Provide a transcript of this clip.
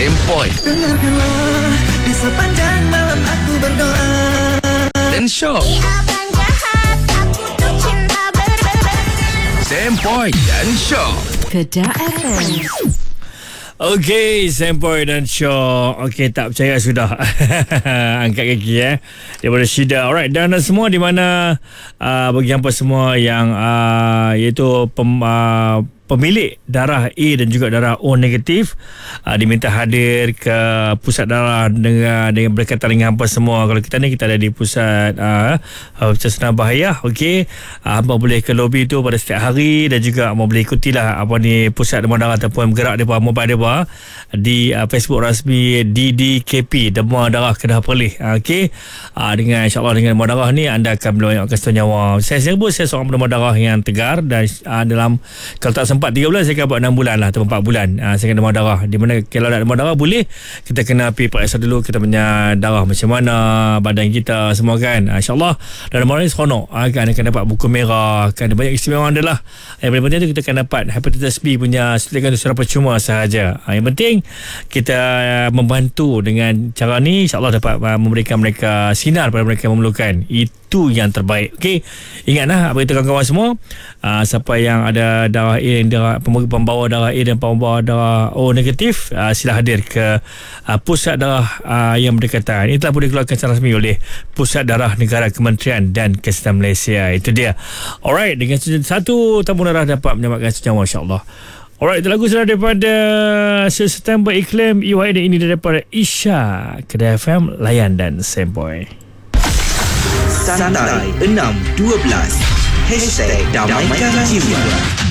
Sempoi. Dengarkanlah di sepanjang malam aku berdoa. Dan Syok. Sempoi dan Syok. Kedah FM. Okey, Sempoi dan Syok. Okey, tak percaya sudah. Angkat kaki daripada Syida. Alright, dan semua di mana bagi hampa semua yang iaitu pemilik darah A dan juga darah O negatif diminta hadir ke pusat darah dengan berkaitan dengan hampa semua. Kalau kita ni, kita ada di pusat senang bahaya. Okey, hampa boleh ke lobi tu pada setiap hari dan juga boleh ikutilah apa ni pusat demam darah ataupun bergerak depa mobile depa di Facebook rasmi DDKP Demam Darah Kedah Perlis. Okey, dengan insya-Allah dengan demam darah ni anda akan meluangkan setengah nyawa. Saya sebut saya seorang demam darah yang tegar dan dalam kalau tak sempat 3 bulan, saya akan buat 6 bulan lah atau 4 bulan saya kena demam darah. Di mana kalau nak demam darah boleh kita kena pergi periksa dulu kita punya darah macam mana, badan kita semua kan. InsyaAllah dalam demam darah ni seronok kan, akan dapat buku merah kan, banyak istimewaan dia lah. Yang paling penting tu kita akan dapat hepatitis B punya suntikan tu secara percuma sahaja. Yang penting kita membantu dengan cara ni, insyaAllah dapat memberikan mereka sinar pada mereka yang memerlukan. Itu yang terbaik. Okey, ingatlah apa itu kawan-kawan semua, siapa yang ada darah A, pembawa darah A dan pembawa darah O negatif, sila hadir ke pusat darah yang berdekatan. Ini telah pun dikeluarkan secara rasmi oleh Pusat Darah Negara Kementerian dan Kesihatan Malaysia. Itu dia. Alright, dengan satu tabung darah dapat menyelamatkan senyawa, insyaAllah. Alright, itu lagu sudah daripada September Iklim EYA dan ini daripada Isha. Kedah FM, layan dan Sempoi. Santai 612 #Damaikan Jiwa.